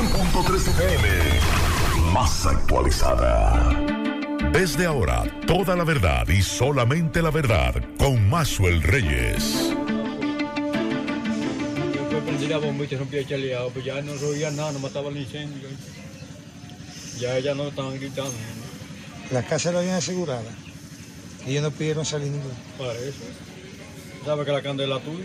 100.3 FM, más actualizada. Desde ahora, toda la verdad y solamente la verdad con Maxwell Reyes. Yo prendí la bomba y se rompía el chaleado, pues ya no se oía nada, no mataba el incendio. Ya no estaban gritando. La casa la habían asegurada. Ellos no pidieron salir ninguno. Para eso. ¿Sabe que la candela tuya?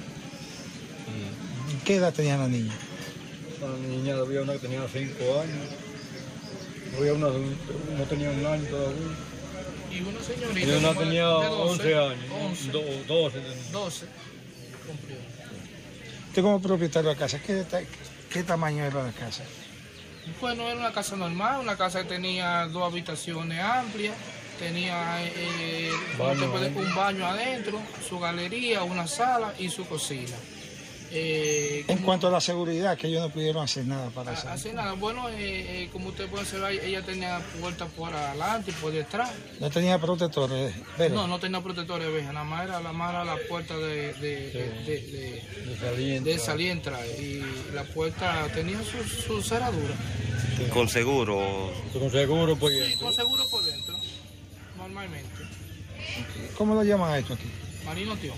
¿Qué edad tenía la niña? La niña había una que tenía 5 años. Había una adulta, no tenía un año todavía. Y una señorita. Y una tenía 11 años. 12. Cumplió. Usted como propietario de la casa, ¿qué tamaño era la casa? Bueno, era una casa normal, una casa que tenía 2 habitaciones amplias, tenía un baño adentro, su galería, una sala y su cocina. En cuanto a la seguridad, que ellos no pudieron hacer nada para eso. Hacer nada, bueno, como usted puede observar, ella tenía puertas por adelante y por detrás. ¿No tenía protectores? No tenía protectores de verja, nada más era la puerta de salir y entrar. Y la puerta tenía su cerradura. Sí. ¿Con seguro? Con seguro por dentro. Sí, con seguro por dentro, normalmente. ¿Cómo lo llaman a esto aquí? Marino Tío.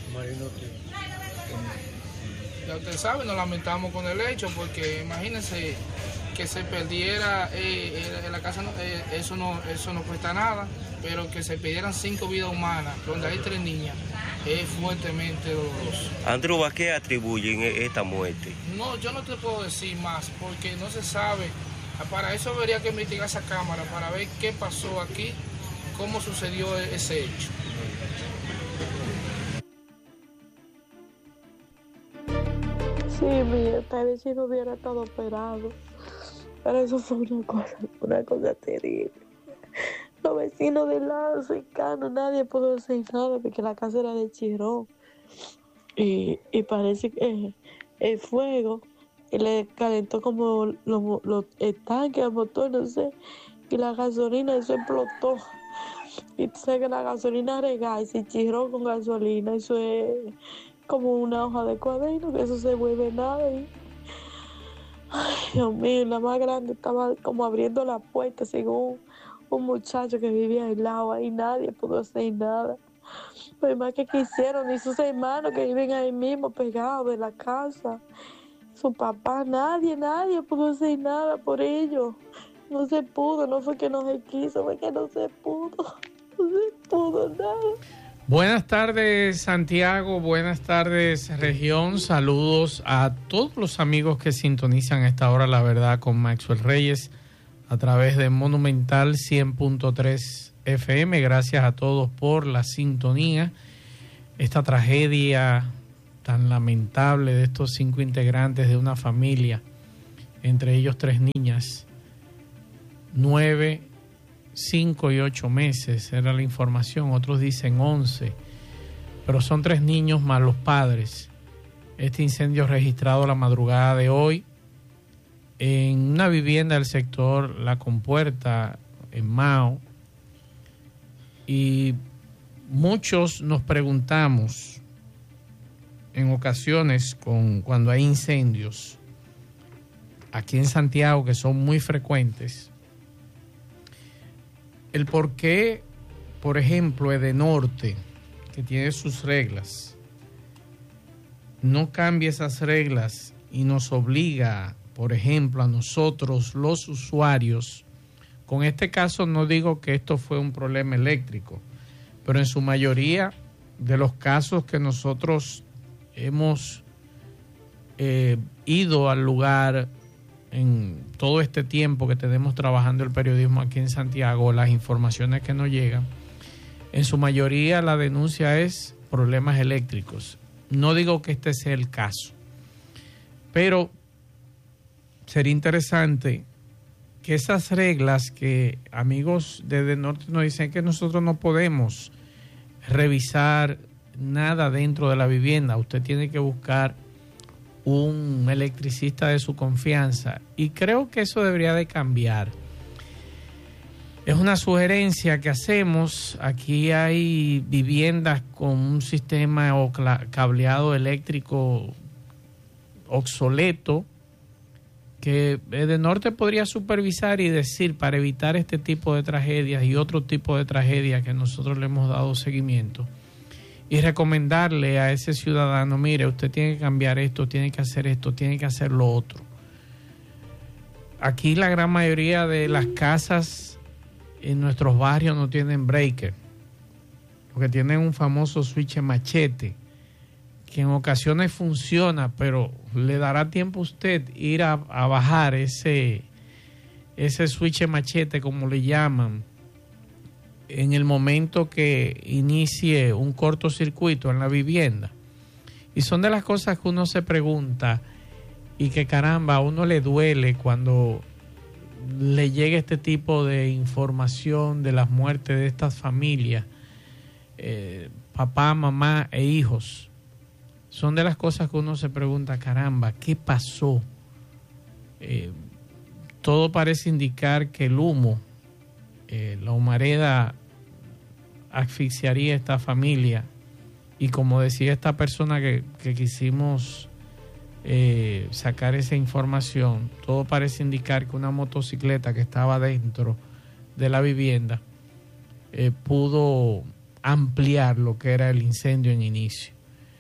Ya usted sabe, nos lamentamos con el hecho porque imagínense que se perdiera en la casa, eso no cuesta nada, pero que se perdieran 5 vidas humanas, donde hay 3 niñas, es fuertemente doloroso. Andrew, ¿a qué atribuyen esta muerte? No, yo no te puedo decir más porque no se sabe. Para eso habría que investigar esa cámara, para ver qué pasó aquí, cómo sucedió ese hecho. Sí, tal vez si no hubiera estado operado, pero eso fue una cosa terrible. Los vecinos del lado cercano, nadie pudo hacer nada porque la casa era de Chirón y parece que el fuego le calentó como los tanques, el motor, no sé, y la gasolina, eso explotó. Y tú sabes que la gasolina regada y se Chirón con gasolina, eso es como una hoja de cuaderno, que eso se vuelve nada. Y ay, Dios mío, la más grande estaba como abriendo la puerta según un muchacho que vivía al lado, ahí nadie pudo hacer nada. Pues más que quisieron, ni sus hermanos que viven ahí mismo pegados de la casa, su papá, nadie pudo hacer nada por ellos. No se pudo, no fue que no se quiso, fue que no se pudo nada. Buenas tardes, Santiago, buenas tardes, región, saludos a todos los amigos que sintonizan a esta hora La Verdad con Maxwell Reyes a través de Monumental 100.3 FM. Gracias a todos por la sintonía. Esta tragedia tan lamentable de estos 5 integrantes de una familia, entre ellos 3 niñas, 9, 5 y 8 meses, era la información, otros dicen 11, pero son 3 niños más los padres. Este incendio registrado la madrugada de hoy en una vivienda del sector La Compuerta, en Mao, y muchos nos preguntamos en ocasiones cuando hay incendios aquí en Santiago, que son muy frecuentes, el por qué, por ejemplo, Edenorte, que tiene sus reglas, no cambia esas reglas y nos obliga, por ejemplo, a nosotros, los usuarios. Con este caso no digo que esto fue un problema eléctrico, pero en su mayoría de los casos que nosotros hemos ido al lugar en todo este tiempo que tenemos trabajando el periodismo aquí en Santiago, las informaciones que nos llegan, en su mayoría la denuncia es problemas eléctricos. No digo que este sea el caso, pero sería interesante que esas reglas que amigos de Edenorte nos dicen que nosotros no podemos revisar nada dentro de la vivienda, usted tiene que buscar un electricista de su confianza, y creo que eso debería de cambiar. Es una sugerencia que hacemos. Aquí hay viviendas con un sistema o cableado eléctrico obsoleto que Edenorte podría supervisar y decir para evitar este tipo de tragedias y otro tipo de tragedias que nosotros le hemos dado seguimiento, y recomendarle a ese ciudadano, mire, usted tiene que cambiar esto, tiene que hacer lo otro. Aquí la gran mayoría de las casas en nuestros barrios no tienen breaker, porque tienen un famoso switch machete, que en ocasiones funciona, pero le dará tiempo a usted ir a bajar ese switch machete, como le llaman, en el momento que inicie un cortocircuito en la vivienda. Y son de las cosas que uno se pregunta y que caramba, a uno le duele cuando le llega este tipo de información de las muertes de estas familias, papá, mamá e hijos. Son de las cosas que uno se pregunta, caramba, ¿qué pasó? Todo parece indicar que el humo, la humareda asfixiaría a esta familia. Y como decía esta persona que quisimos sacar esa información, todo parece indicar que una motocicleta que estaba dentro de la vivienda pudo ampliar lo que era el incendio en inicio.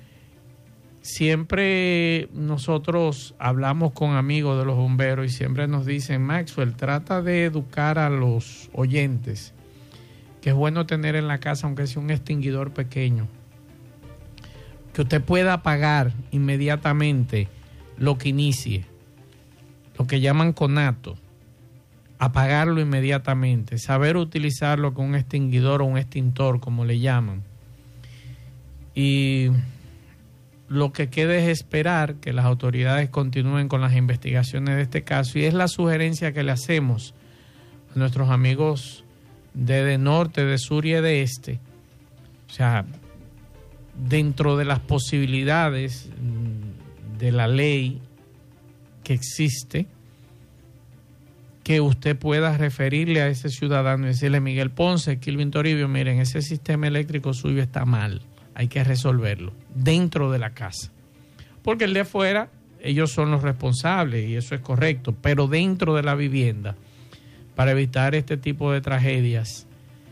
Siempre nosotros hablamos con amigos de los bomberos y siempre nos dicen, Maxwell, trata de educar a los oyentes que es bueno tener en la casa, aunque sea un extinguidor pequeño, que usted pueda apagar inmediatamente lo que inicie, lo que llaman conato, apagarlo inmediatamente, saber utilizarlo con un extinguidor o un extintor, como le llaman. Y lo que queda es esperar que las autoridades continúen con las investigaciones de este caso, y es la sugerencia que le hacemos a nuestros amigos de norte, de sur y de este. O sea, dentro de las posibilidades de la ley que existe, que usted pueda referirle a ese ciudadano y decirle, Miguel Ponce, Kilvin Toribio, miren, ese sistema eléctrico suyo está mal, hay que resolverlo dentro de la casa, porque el de afuera ellos son los responsables y eso es correcto, pero dentro de la vivienda, para evitar este tipo de tragedias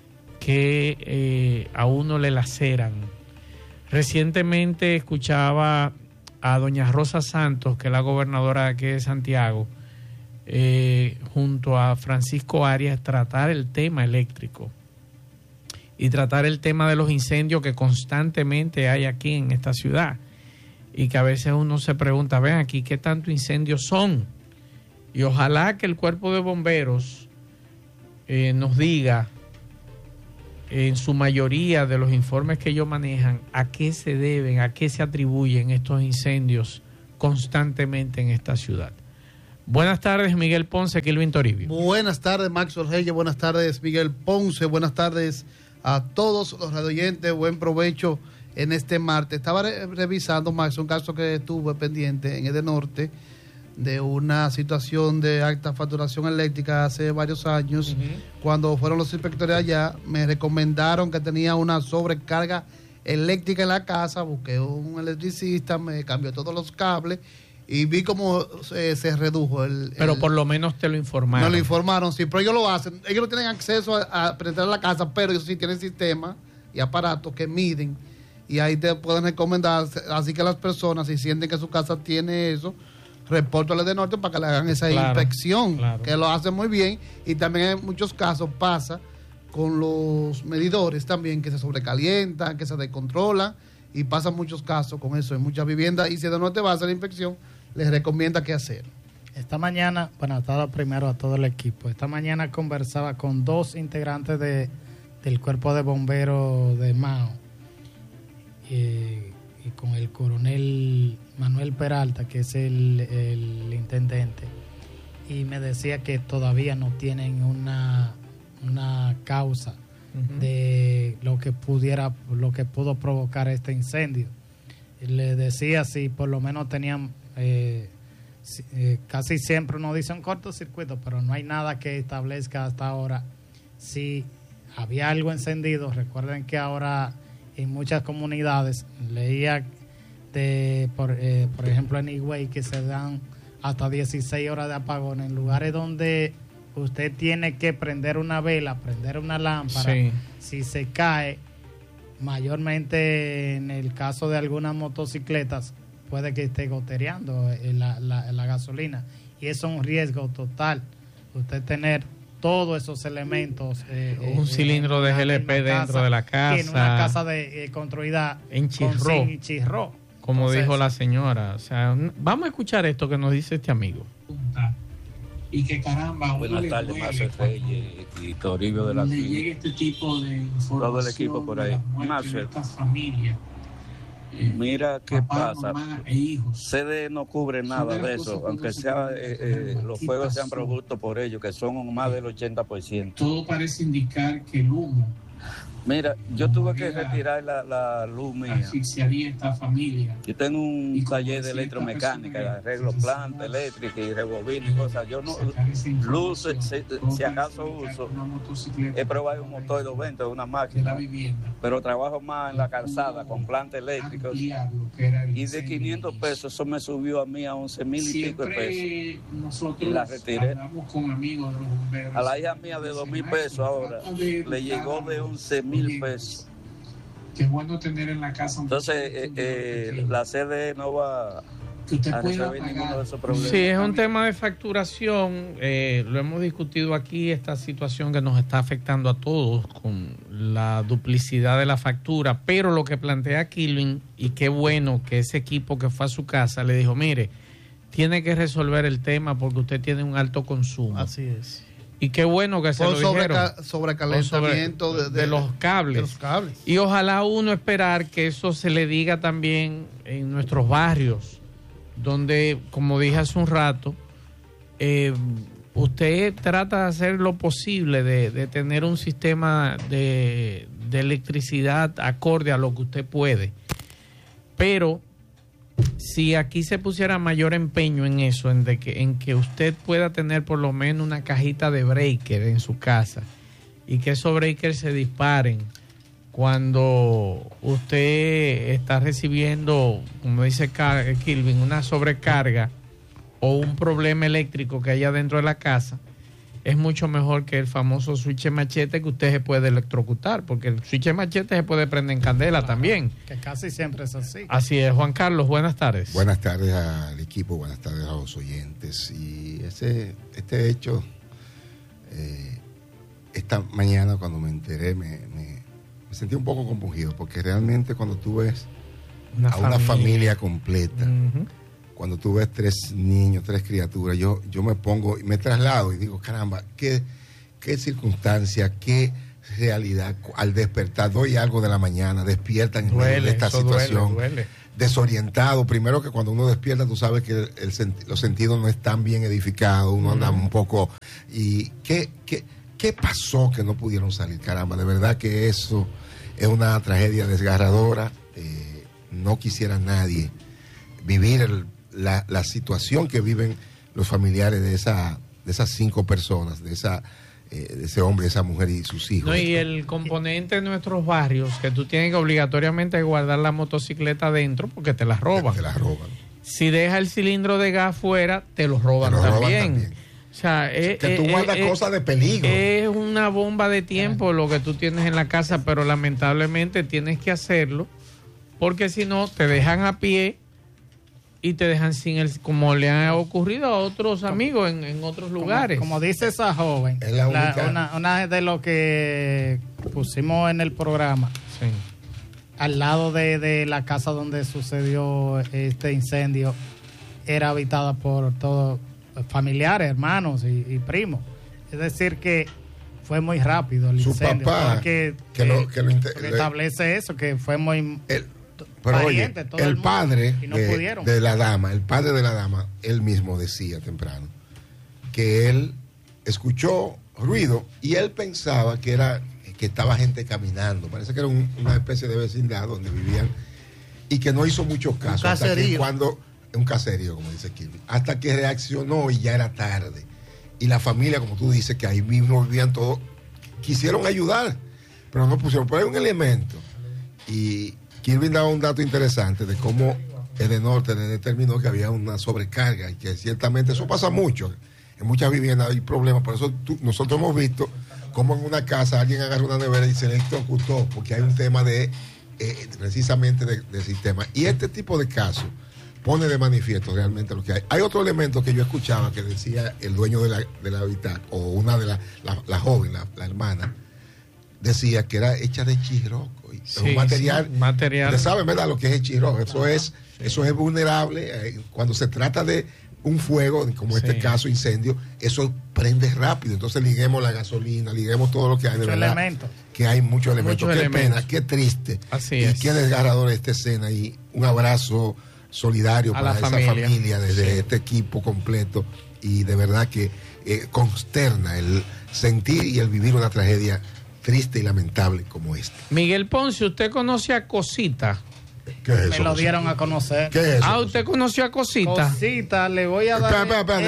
que a uno le laceran. Recientemente escuchaba a doña Rosa Santos, que es la gobernadora de aquí de Santiago, junto a Francisco Arias, tratar el tema eléctrico y tratar el tema de los incendios que constantemente hay aquí en esta ciudad, y que a veces uno se pregunta, ven aquí, ¿qué tanto incendios son? Y ojalá que el cuerpo de bomberos nos diga, en su mayoría de los informes que ellos manejan, a qué se deben, a qué se atribuyen estos incendios constantemente en esta ciudad. Buenas tardes, Miguel Ponce, Kilvin Toribio. Buenas tardes, Maxwell Reyes. Buenas tardes, Miguel Ponce. Buenas tardes a todos los radioyentes. Buen provecho en este martes. Estaba revisando, Max, un caso que tuve pendiente en Edenorte de una situación de alta facturación eléctrica hace varios años. Cuando fueron los inspectores allá, me recomendaron que tenía una sobrecarga eléctrica en la casa. Busqué un electricista, me cambió todos los cables y vi cómo se redujo pero por lo menos te lo informaron. Me lo informaron, sí, pero ellos lo hacen. Ellos no tienen acceso a penetrar la casa, pero ellos sí tienen sistemas y aparatos que miden y ahí te pueden recomendar. Así que las personas, si sienten que su casa tiene eso, repórtale de norte para que le hagan esa inspección, que lo hacen muy bien. Y también en muchos casos pasa con los medidores también, que se sobrecalientan, que se descontrolan, y pasan muchos casos con eso en muchas viviendas. Y si de norte va a hacer la inspección, les recomienda qué hacer. Esta mañana, buenas tardes primero a todo el equipo. Esta mañana conversaba con dos integrantes del cuerpo de bomberos de Mao y con el coronel Manuel Peralta, que es el intendente, y me decía que todavía no tienen una causa de lo que pudo provocar este incendio. Y le decía si por lo menos tenían casi siempre uno dice un cortocircuito, pero no hay nada que establezca hasta ahora si había algo encendido. Recuerden que ahora en muchas comunidades leía por ejemplo en Higüey, que se dan hasta 16 horas de apagón en lugares donde usted tiene que prender una vela, prender una lámpara. Sí. Si se cae, mayormente en el caso de algunas motocicletas, puede que esté gotereando la gasolina. Y eso es un riesgo total. Usted tener todos esos elementos. Un cilindro de GLP dentro de la casa. En una casa construida en Chirró. Como dijo la señora. O sea, vamos a escuchar esto que nos dice este amigo. Y que caramba, buenas tardes, Marcel Reyes y Toribio de la le llegue este tipo de información, todo el equipo por ahí. Marcel, familia, mira qué papá, pasa. Mamá e hijos. CD no cubre nada de eso, aunque sea los fuegos sean productos por ellos, que son más del 80%. Todo parece indicar que el humo. Mira, yo tuve que retirar la luz mía. Asfixiaría esta familia. Yo tengo un taller de electromecánica, arreglo plantas eléctricas y rebobino y cosas. Yo no, luz, si acaso uso, he probado un motor de 220, una máquina, pero trabajo más en la calzada con plantas eléctricas. Y de 500 pesos, eso me subió a mí a 11,000 y pico de pesos. Y la retiré. A la hija mía de 2,000 pesos ahora, le llegó de 11,000 pesos. Qué bueno tener en la casa. Entonces, la sede no va a resolver ninguno de esos problemas. Sí, es un tema de facturación. Lo hemos discutido aquí, esta situación que nos está afectando a todos con la duplicidad de la factura. Pero lo que plantea Kilvin, y qué bueno que ese equipo que fue a su casa le dijo, mire, tiene que resolver el tema porque usted tiene un alto consumo. Así es. Y qué bueno que se lo dijeron. Sobrecalentamiento de los cables. Y ojalá uno esperar que eso se le diga también en nuestros barrios, donde, como dije hace un rato, usted trata de hacer lo posible de tener un sistema de electricidad acorde a lo que usted puede. Pero si aquí se pusiera mayor empeño en eso, en que usted pueda tener por lo menos una cajita de breaker en su casa y que esos breakers se disparen cuando usted está recibiendo, como dice Kilvin, una sobrecarga o un problema eléctrico que haya dentro de la casa, es mucho mejor que el famoso switch machete que usted se puede electrocutar, porque el switch machete se puede prender en candela también. Que casi siempre es así. Así es. Juan Carlos, buenas tardes. Buenas tardes al equipo, buenas tardes a los oyentes. Y este hecho, esta mañana cuando me enteré, me sentí un poco compungido, porque realmente cuando tú ves una familia completa, cuando tú ves 3 niños, 3 criaturas, yo me pongo, me traslado y digo, caramba, qué circunstancia, qué realidad. Al despertar, doy algo de la mañana, despiertan en medio de esta situación, duele. Desorientado. Primero que cuando uno despierta, tú sabes que los sentidos no están bien edificados, uno anda un poco. ¿Y qué pasó que no pudieron salir? Caramba, de verdad que eso es una tragedia desgarradora. No quisiera nadie vivir la situación que viven los familiares de esas 5 personas, de ese hombre, esa mujer y sus hijos. No, y el componente de nuestros barrios, que tú tienes que obligatoriamente guardar la motocicleta adentro porque te la roban. Te la roban. Si deja el cilindro de gas fuera, te lo roban, también. O sea, que tú guardas cosas de peligro. Es una bomba de tiempo lo que tú tienes en la casa, pero lamentablemente tienes que hacerlo porque si no te dejan a pie y te dejan sin como le ha ocurrido a otros amigos en otros lugares. Como dice esa joven, es la única. Una de lo que pusimos en el programa, sí, al lado de la casa donde sucedió este incendio, era habitada por todos familiares, hermanos y primos. Es decir que fue muy rápido el incendio. Su papá que establece eso, que fue muy... Pero oye, el padre de la dama, él mismo decía temprano que él escuchó ruido y él pensaba que estaba gente caminando. Parece que era una especie de vecindad donde vivían y que no hizo mucho caso. Un caserío, como dice Kirby. Hasta que reaccionó y ya era tarde. Y la familia, como tú dices, que ahí mismo vivían todos, quisieron ayudar, pero no pusieron. Pero hay un elemento y Kirby daba un dato interesante de cómo Edenorte determinó que había una sobrecarga y que ciertamente eso pasa mucho. En muchas viviendas hay problemas, por eso nosotros hemos visto cómo en una casa alguien agarra una nevera y se electrocutó, porque hay un tema de precisamente de sistema. Y este tipo de casos pone de manifiesto realmente lo que hay. Hay otro elemento que yo escuchaba que decía el dueño de la habitat, o una de la joven, la hermana, decía que era hecha de chirroco. Sí, un material. Ustedes saben, ¿verdad?, lo que es el chirroco. Eso es vulnerable. Cuando se trata de un fuego, como este caso, incendio, eso prende rápido. Entonces liguemos la gasolina, liguemos todo lo que hay de verdad. Que hay muchos elementos. Qué pena, qué triste. Así es. Y qué desgarrador esta escena. Y un abrazo solidario para esa familia desde este equipo completo. Y de verdad que consterna el sentir y el vivir una tragedia triste y lamentable como esta. Miguel Ponce, ¿usted conoce a Cosita? ¿Qué es eso? Me lo dieron a conocer. ¿Qué es eso? ¿Usted conoció a Cosita? Cosita, le voy a dar.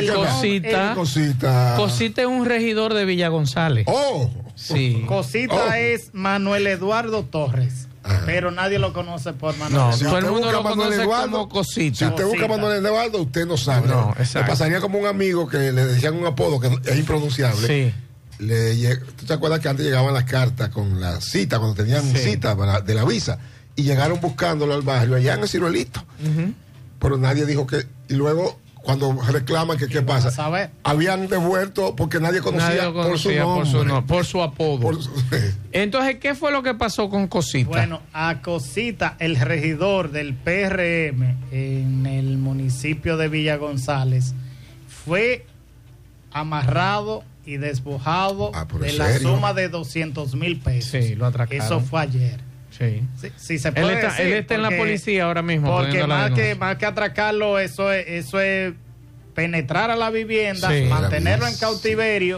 Cosita es un regidor de Villa González. Sí. Cosita es Manuel Eduardo Torres. Pero nadie lo conoce por Manuel Eduardo. Todo el mundo lo conoce como Cosita. Si usted busca a Manuel Eduardo, usted no sabe. Le pasaría como un amigo que le decían un apodo que es impronunciable. Sí. ¿Tú te acuerdas que antes llegaban las cartas con la cita, cuando tenían cita de la visa? Y llegaron buscándolo al barrio, allá en el Ciruelito. Pero nadie dijo que... Y luego, cuando reclaman que qué pasa, habían devuelto porque nadie conocía por su nombre. Por su apodo. Entonces, ¿qué fue lo que pasó con Cosita? Bueno, a Cosita, el regidor del PRM en el municipio de Villa González, fue amarrado y despojado de la suma de 200,000 pesos. Sí, lo atracaron. Eso fue ayer. Sí, se puede decir, él está en la policía ahora mismo. Porque más que atracarlo, eso es penetrar a la vivienda, mantenerlo en cautiverio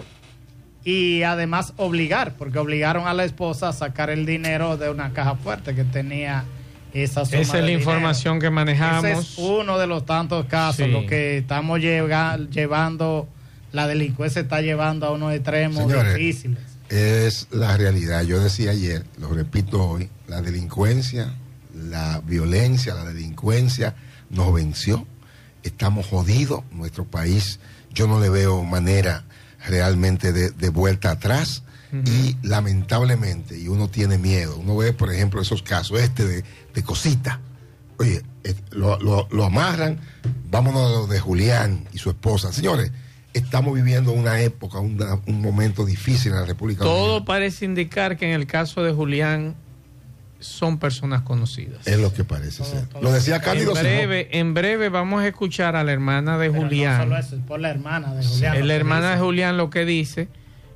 y además porque obligaron a la esposa a sacar el dinero de una caja fuerte que tenía esa suma. Esa es la información que manejamos. Ese es uno de los tantos casos, lo que estamos llevando. La delincuencia está llevando a unos extremos difíciles. Es la realidad. Yo decía ayer, lo repito hoy, la delincuencia, la violencia, la delincuencia nos venció. Estamos jodidos. Nuestro país, yo no le veo manera realmente de vuelta atrás. Y lamentablemente, y uno tiene miedo, uno ve, por ejemplo, esos casos, de Cosita. Oye, lo amarran, vámonos a lo de Julián y su esposa. Señores, estamos viviendo una época, un momento difícil en la República Dominicana. Todo parece indicar que en el caso de Julián son personas conocidas. Es lo que parece ser. Lo decía Cándido. En breve vamos a escuchar a la hermana de Julián. No solo eso, es por la hermana de Julián. La hermana de Julián lo que dice,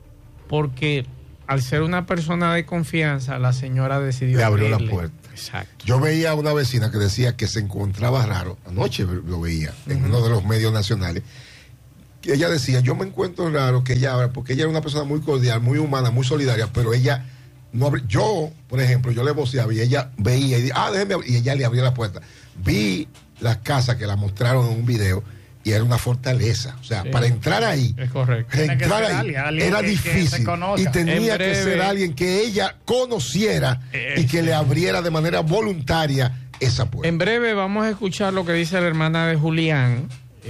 porque al ser una persona de confianza, la señora decidió le abrió la puerta. Exacto. Yo veía a una vecina que decía que se encontraba raro, anoche lo veía, en uno de los medios nacionales, que ella decía, yo me encuentro raro que ella abra, porque ella era una persona muy cordial, muy humana, muy solidaria, pero ella no abría. Yo, por ejemplo, yo le voceaba y ella veía y déjeme abrir, y ella le abría la puerta. Vi las casas que la mostraron en un video y era una fortaleza. O sea, para entrar ahí, es correcto. Entrar ahí era difícil y tenía que ser alguien que ella conociera y que le abriera de manera voluntaria esa puerta. En breve vamos a escuchar lo que dice la hermana de Julián.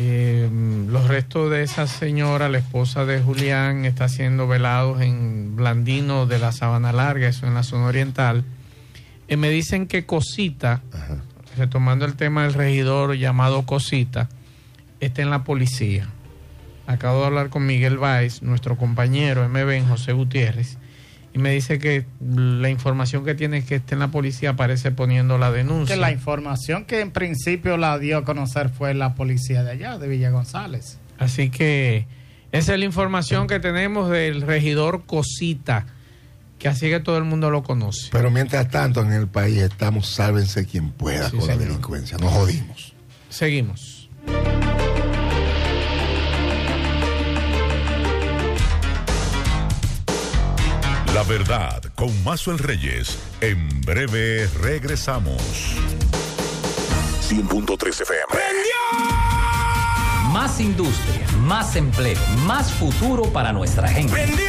Los restos de esa señora, la esposa de Julián, está siendo velados en Blandino de la Sabana Larga, eso en la zona oriental. Me dicen que Cosita, retomando el tema del regidor llamado Cosita, está en la policía. Acabo de hablar con Miguel Báez, nuestro compañero MB, José Gutiérrez, y me dice que la información que tiene es que está en la policía, aparece poniendo la denuncia. Que la información que en principio la dio a conocer fue la policía de allá, de Villa González. Así que esa es la información que tenemos del regidor Cosita, que así que todo el mundo lo conoce. Pero mientras tanto en el país estamos, sálvense quien pueda con la delincuencia, nos jodimos. Seguimos. La verdad, con Maxwell Reyes. En breve regresamos. 100.3 FM. ¡Prendió! Más industria, más empleo, más futuro para nuestra gente. ¡Prendió!